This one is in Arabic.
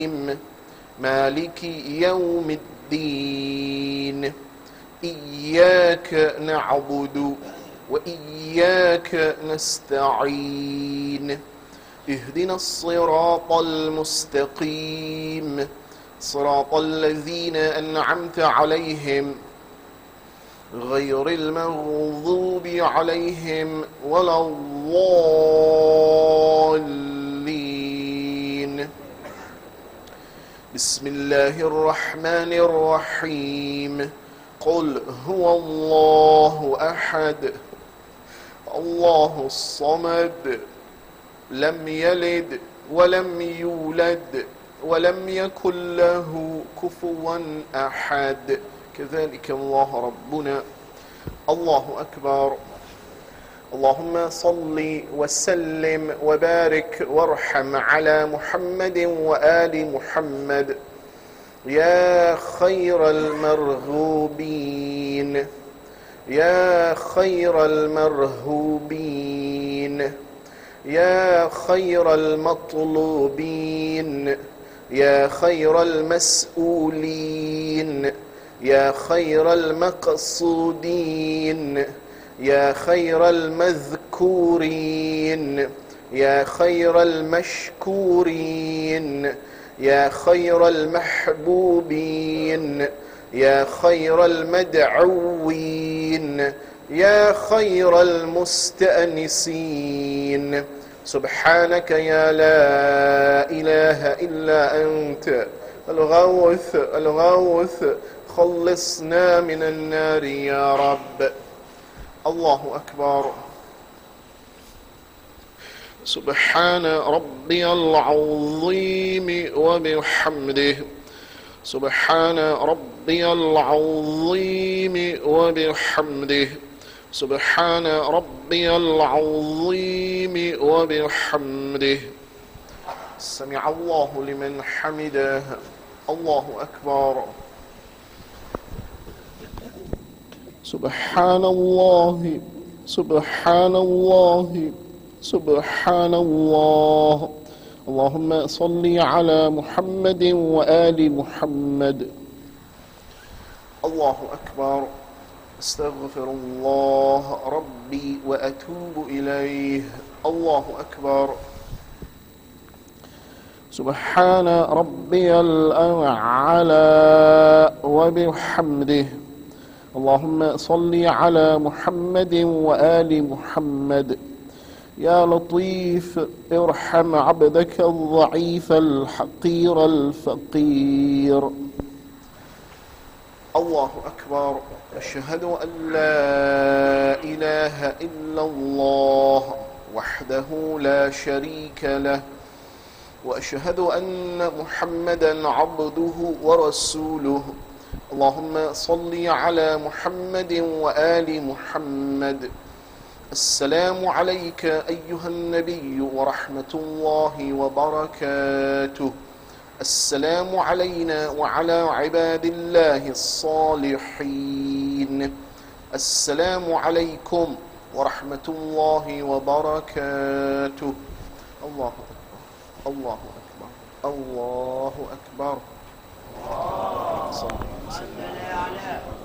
مالك يوم الدين إياك نعبد وإياك نستعين اهدنا الصراط المستقيم صراط الذين أنعمت عليهم غير المغضوب عليهم ولا الضالين. بسم الله الرحمن الرحيم. قل هو الله أحد الله الصمد لم يلد ولم يولد ولم يكن له كفوا أحد. كذلك الله ربنا. الله أكبر. اللهم صل وسلم وبارك وارحم على محمد وآل محمد يا خير المرغوبين يا خير المرهوبين يا خير المطلوبين يا خير المسؤولين يا خير المقصودين يا خير المذكورين يا خير المشكورين يا خير المحبوبين يا خير المدعوين يا خير المستأنسين. سبحانك يا لا إله إلا أنت الغوث خلصنا من النار يا رب. الله أكبر. سبحان ربي العظيم وبحمده سبحان ربي العظيم وبحمده سبحان ربي العظيم وبحمده. سمع الله لمن حمده. الله أكبر. سبحان الله سبحان الله سبحان الله. اللهم صل على محمد وآل محمد. الله أكبر. استغفر الله ربي وأتوب إليه. الله أكبر. سبحان ربي الأعلى وبحمده. اللهم صل على محمد وآل محمد. يا لطيف ارحم عبدك الضعيف الحقير الفقير. الله أكبر. أشهد أن لا إله إلا الله وحده لا شريك له وأشهد أن محمدا عبده ورسوله. اللهم صل على محمد وآل محمد. السلام عليك أيها النبي ورحمة الله وبركاته. السلام علينا وعلى عباد الله الصالحين. السلام عليكم ورحمة الله وبركاته. الله أكبر الله أكبر الله أكبر. الله أكبر.